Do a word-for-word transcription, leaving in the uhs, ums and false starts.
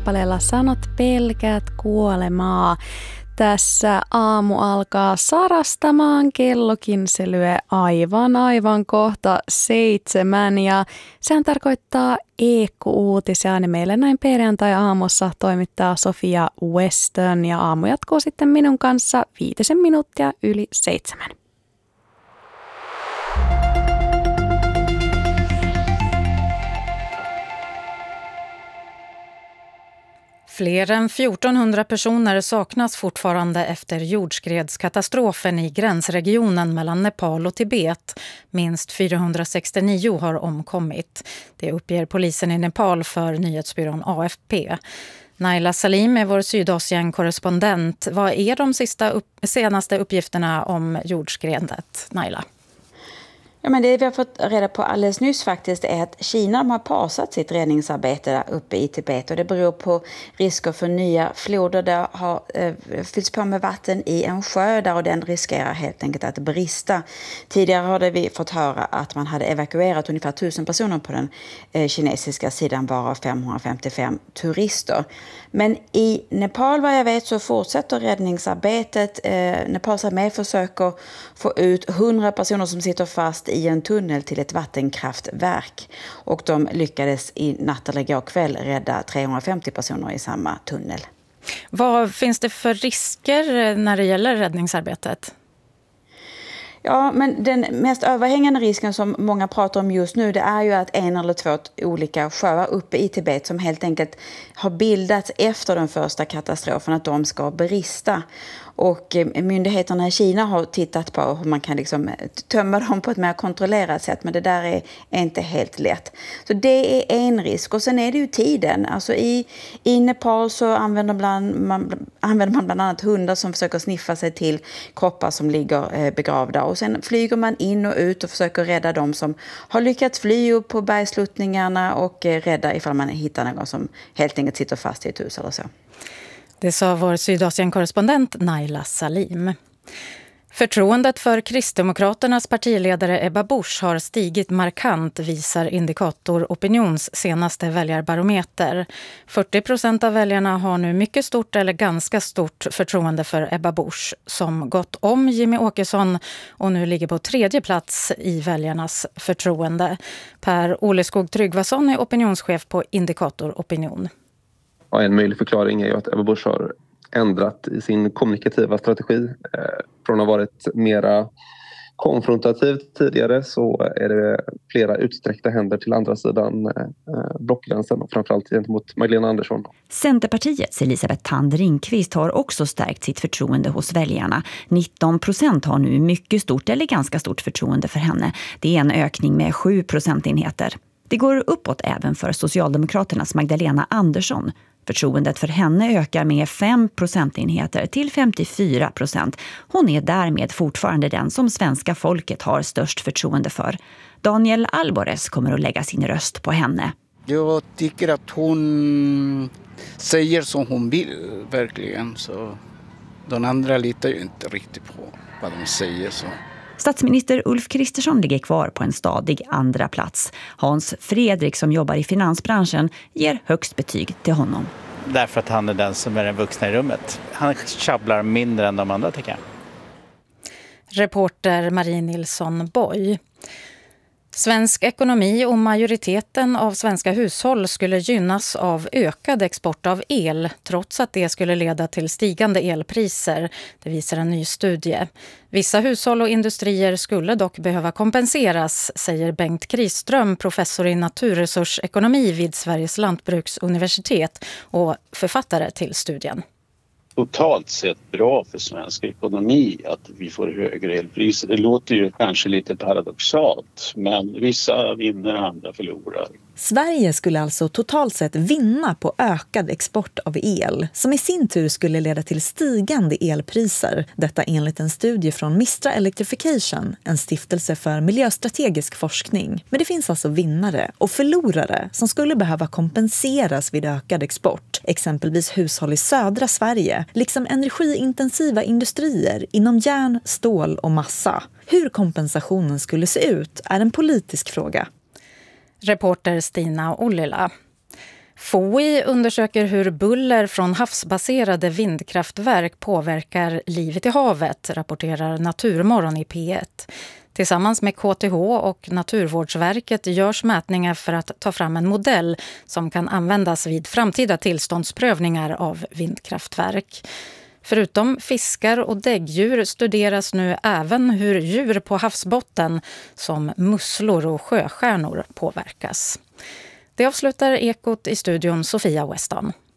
kappaleella Sanot pelkäät kuolemaa. Tässä aamu alkaa sarastamaan, kellokin se lyö aivan aivan kohta seitsemän ja sehän tarkoittaa Eekku-uutisia. Ne meille näin perjantai-aamussa toimittaa Sofia Western ja aamu jatkuu sitten minun kanssa viitisen minuuttia yli seitsemän. Fler än fjortonhundra personer saknas fortfarande efter jordskredskatastrofen i gränsregionen mellan Nepal och Tibet. Minst fyrahundrasextionio har omkommit. Det uppger polisen i Nepal för nyhetsbyrån A F P. Naila Salim är vår Sydasien-korrespondent. Vad är de sista upp- senaste uppgifterna om jordskredet, Naila? Ja, men det vi har fått reda på alldeles nyss faktiskt är att Kina har pausat sitt räddningsarbete där uppe i Tibet och det beror på risker för nya floder. Det har eh, fyllts på med vatten i en sjö där och den riskerar helt enkelt att brista. Tidigare hade vi fått höra att man hade evakuerat ungefär tusen personer på den eh, kinesiska sidan, bara femhundrafemtiofem turister. Men i Nepal, vad jag vet, så fortsätter räddningsarbetet. Eh, Nepals armé försöker få ut hundra personer som sitter fast i en tunnel till ett vattenkraftverk. Och de lyckades i natt eller igår kväll rädda trehundrafemtio personer i samma tunnel. Vad finns det för risker när det gäller räddningsarbetet? Ja, men den mest överhängande risken som många pratar om just nu, det är ju att en eller två olika sjöar uppe i Tibet som helt enkelt har bildats efter den första katastrofen, att de ska brista. Och myndigheterna i Kina har tittat på hur man kan liksom tömma dem på ett mer kontrollerat sätt. Men det där är, är inte helt lätt. Så det är en risk. Och sen är det ju tiden. Alltså i, i Nepal så använder, bland, man, använder man bland annat hundar som försöker sniffa sig till kroppar som ligger eh, begravda. Och sen flyger man in och ut och försöker rädda dem som har lyckats fly upp på bergsluttningarna. Och eh, rädda ifall man hittar någon som helt enkelt sitter fast i ett hus eller så. Det sa vår Sydasien-korrespondent Naila Salim. Förtroendet för Kristdemokraternas partiledare Ebba Busch har stigit markant, visar Indikator Opinions senaste väljarbarometer. fyrtio procent av väljarna har nu mycket stort eller ganska stort förtroende för Ebba Busch, som gått om Jimmy Åkesson och nu ligger på tredje plats i väljarnas förtroende. Per Oleskog Tryggvason är opinionschef på Indikator Opinion. Ja, en möjlig förklaring är ju att Ebba Busch har ändrat i sin kommunikativa strategi. Eh, från att ha varit mera konfrontativt tidigare så är det flera utsträckta händer till andra sidan eh, blockgränsen och framförallt gentemot Magdalena Andersson. Centerpartiets Elisabeth Thand Ringqvist har också stärkt sitt förtroende hos väljarna. nitton procent har nu mycket stort eller ganska stort förtroende för henne. Det är en ökning med sju procentenheter. Det går uppåt även för Socialdemokraternas Magdalena Andersson. Förtroendet för henne ökar med fem procentenheter till femtiofyra procent. Hon är därmed fortfarande den som svenska folket har störst förtroende för. Daniel Alvarez kommer att lägga sin röst på henne. Jag tycker att hon säger som hon vill, verkligen. Så de andra litar ju inte riktigt på vad de säger så. Statsminister Ulf Kristersson ligger kvar på en stadig andra plats. Hans Fredrik som jobbar i finansbranschen ger högst betyg till honom. Därför att han är den som är den vuxna i rummet. Han tjabblar mindre än de andra, tycker jag. Reporter Marie Nilsson Boy. Svensk ekonomi och majoriteten av svenska hushåll skulle gynnas av ökad export av el, trots att det skulle leda till stigande elpriser. Det visar en ny studie. Vissa hushåll och industrier skulle dock behöva kompenseras, säger Bengt Kriström, professor i naturresursekonomi vid Sveriges lantbruksuniversitet och författare till studien. Totalt sett bra för svensk ekonomi att vi får högre elpriser. Det låter ju kanske lite paradoxalt, men vissa vinner, andra förlorar. Sverige skulle alltså totalt sett vinna på ökad export av el, som i sin tur skulle leda till stigande elpriser. Detta enligt en studie från Mistra Electrification, en stiftelse för miljöstrategisk forskning. Men det finns alltså vinnare och förlorare som skulle behöva kompenseras vid ökad export. Exempelvis hushåll i södra Sverige, liksom energiintensiva industrier inom järn, stål och massa. Hur kompensationen skulle se ut är en politisk fråga. Reporter Stina Ollila. F O I undersöker hur buller från havsbaserade vindkraftverk påverkar livet i havet, rapporterar Naturmorgon i P ett. Tillsammans med K T H och Naturvårdsverket görs mätningar för att ta fram en modell som kan användas vid framtida tillståndsprövningar av vindkraftverk. Förutom fiskar och däggdjur studeras nu även hur djur på havsbotten som musslor och sjöstjärnor påverkas. Det avslutar Ekot i studion Sofia Weston.